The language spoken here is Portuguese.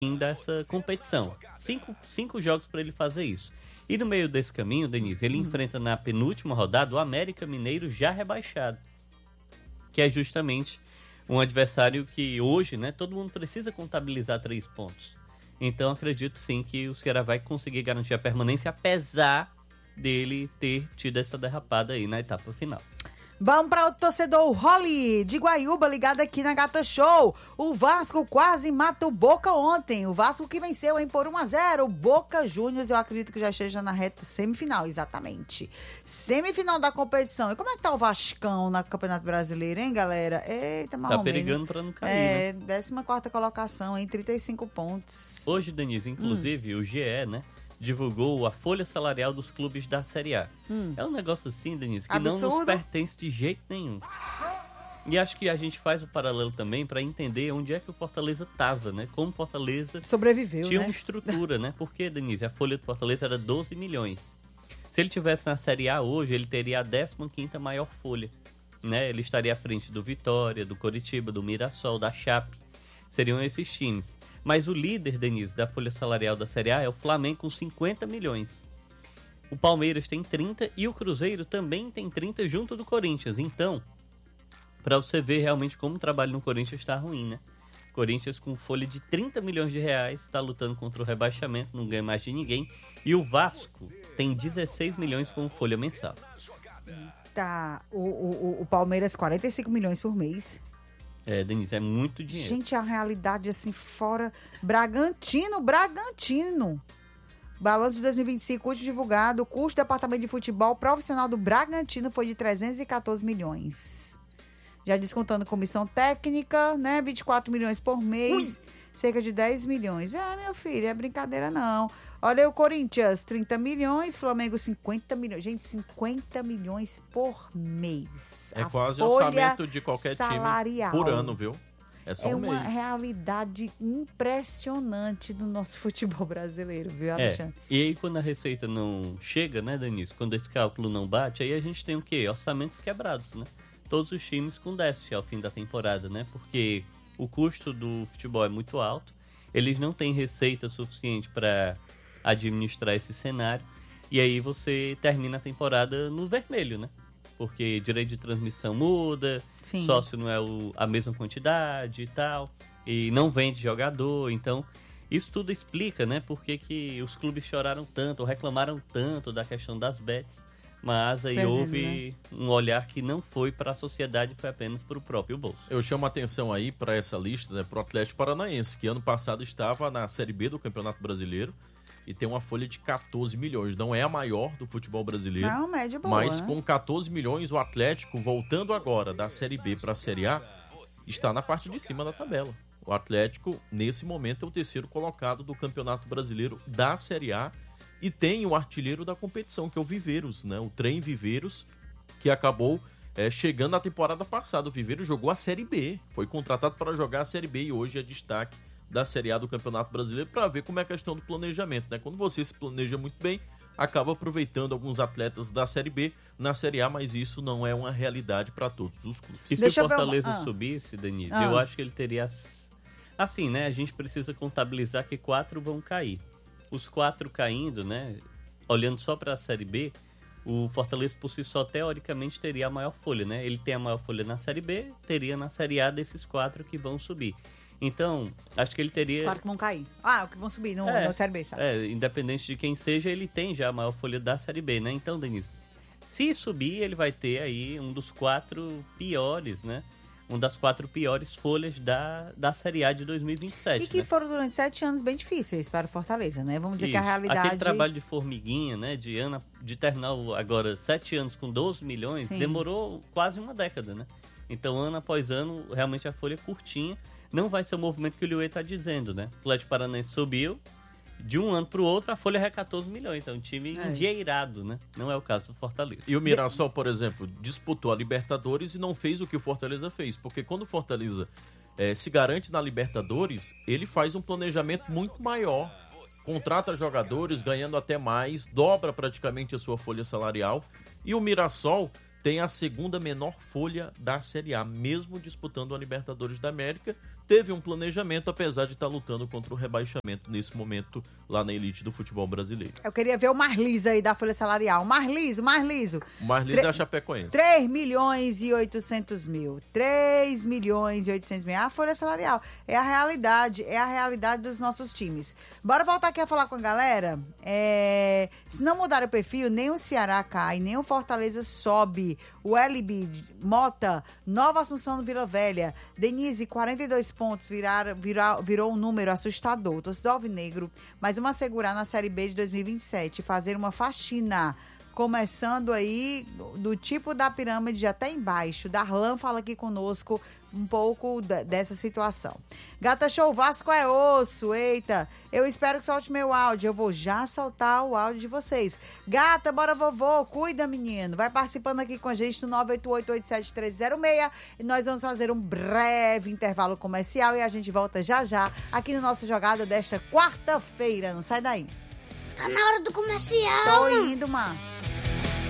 dessa competição. Cinco jogos para ele fazer isso. E no meio desse caminho, Denise, ele enfrenta na penúltima rodada o América Mineiro já rebaixado, que é justamente um adversário que hoje, né, todo mundo precisa contabilizar 3 pontos. Então acredito sim que o Ceará vai conseguir garantir a permanência, apesar dele ter tido essa derrapada aí na etapa final. Vamos para o torcedor Holly de Guaiúba, ligado aqui na Gata Show. O Vasco quase mata o Boca ontem. O Vasco que venceu, hein, por 1-0. O Boca Juniors, eu acredito que já esteja na reta semifinal, exatamente. Semifinal da competição. E como é que tá o Vascão na Campeonato Brasileiro, hein, galera? Eita, Tá perigando para não cair, né? 14ª colocação, em 35 pontos. Hoje, Denise, inclusive, o GE, né, divulgou a folha salarial dos clubes da Série A. É um negócio assim, Denise, que Absurdo. não nos pertence de jeito nenhum. E acho que a gente faz o paralelo também para entender onde é que o Fortaleza estava, né? Como o Fortaleza Sobreviveu, tinha né? uma estrutura, né? Porque, Denise, a folha do Fortaleza era 12 milhões. Se ele tivesse na Série A hoje, ele teria a 15ª maior folha, né? Ele estaria à frente do Vitória, do Coritiba, do Mirassol, da Chape. Seriam esses times. Mas o líder, Denise, da folha salarial da Série A é o Flamengo com 50 milhões. O Palmeiras tem 30 e o Cruzeiro também tem 30 junto do Corinthians. Então, para você ver realmente como o trabalho no Corinthians está ruim, né? Corinthians com folha de 30 milhões de reais, está lutando contra o rebaixamento, não ganha mais de ninguém. E o Vasco tem 16 milhões como folha mensal. Tá, o Palmeiras 45 milhões por mês. Denise, é muito dinheiro. Gente, a realidade assim fora. Bragantino. Balanço de 2025, último divulgado. O custo do departamento de futebol profissional do Bragantino foi de 314 milhões. Já descontando comissão técnica, né? 24 milhões por mês. Cerca de 10 milhões. Meu filho, é brincadeira não. Olha aí o Corinthians, 30 milhões. Flamengo, 50 milhões. Gente, 50 milhões por mês. É quase o orçamento de qualquer salarial. time por ano, viu? É só um mês. É uma realidade impressionante do nosso futebol brasileiro, viu, Alexandre? E aí quando a receita não chega, né, Denise? Quando esse cálculo não bate, aí a gente tem o quê? Orçamentos quebrados, né? Todos os times com déficit ao fim da temporada, né? Porque o custo do futebol é muito alto, eles não têm receita suficiente para administrar esse cenário, e aí você termina a temporada no vermelho, né? Porque direito de transmissão muda, Sim. Sócio não é a mesma quantidade e tal, e não vende jogador, então isso tudo explica, né? Por que os clubes choraram tanto, ou reclamaram tanto da questão das bets, mas aí houve um olhar que não foi para a sociedade, foi apenas para o próprio bolso. Eu chamo a atenção aí para essa lista, né, para o Atlético Paranaense, que ano passado estava na Série B do Campeonato Brasileiro e tem uma folha de 14 milhões. Não é a maior do futebol brasileiro, Não, média boa, mas né? com 14 milhões o Atlético, voltando agora da Série B para a Série A, está na parte de cima da tabela. O Atlético, nesse momento, é o terceiro colocado do Campeonato Brasileiro da Série A e tem o artilheiro da competição, que é o Viveiros, né? O Trem Viveiros, que acabou chegando na temporada passada. O Viveiros jogou a Série B, foi contratado para jogar a Série B e hoje é destaque da Série A do Campeonato Brasileiro, para ver como é a questão do planejamento, né? Quando você se planeja muito bem, acaba aproveitando alguns atletas da Série B na Série A, mas isso não é uma realidade para todos os clubes. E se o Fortaleza subisse, Denise, eu acho que ele teria... Assim, né? A gente precisa contabilizar que 4 vão cair. Os 4 caindo, né? Olhando só para a Série B, o Fortaleza por si só, teoricamente, teria a maior folha, né? Ele tem a maior folha na Série B, teria na Série A desses 4 que vão subir. Então, acho que ele teria... Os 4 que vão cair. O que vão subir na Série B, sabe? Independente de quem seja, ele tem já a maior folha da Série B, né? Então, Denise, se subir, ele vai ter aí um dos 4 piores, né? Uma das 4 piores folhas da Série A de 2027. E que foram durante 7 anos bem difíceis para o Fortaleza, né? Vamos dizer que a realidade... Aquele trabalho de formiguinha, né? De terminar agora 7 anos com 12 milhões, Sim. Demorou quase uma década, né? Então, ano após ano, realmente a folha é curtinha. Não vai ser o movimento que o Liuê está dizendo, né? O Atlético Paranaense subiu, de um ano para o outro, a folha é 14 milhões. É um time endinheirado, né? Não é o caso do Fortaleza. E o Mirassol, por exemplo, disputou a Libertadores e não fez o que o Fortaleza fez. Porque quando o Fortaleza se garante na Libertadores, ele faz um planejamento muito maior. Contrata jogadores, ganhando até mais, dobra praticamente a sua folha salarial. E o Mirassol tem a segunda menor folha da Série A, mesmo disputando a Libertadores da América, teve um planejamento, apesar de estar lutando contra o rebaixamento nesse momento lá na elite do futebol brasileiro. Eu queria ver o Marlis aí da Folha Salarial. Marliso. O Marlis é a Chapecoense. 3 milhões e 800 mil. 3 milhões e 800 mil. A Folha Salarial. É a realidade dos nossos times. Bora voltar aqui a falar com a galera. Se não mudar o perfil, nem o Ceará cai, nem o Fortaleza sobe. O LB Mota, Nova Assunção no Vila Velha. Denise, 42 pontos, virou um número assustador. Torcedor alvinegro, mas uma segurar na Série B de 2027, fazer uma faxina, começando aí do tipo da pirâmide até embaixo. Darlan fala aqui conosco um pouco dessa situação. Gata Show, Vasco é osso, eita, eu espero que solte meu áudio, eu vou já soltar o áudio de vocês. Gata, bora vovô, cuida menino, vai participando aqui com a gente no 988871306 e nós vamos fazer um breve intervalo comercial e a gente volta já já aqui no nosso Jogada desta quarta-feira, não sai daí. Tá na hora do comercial. Tô indo, Mar.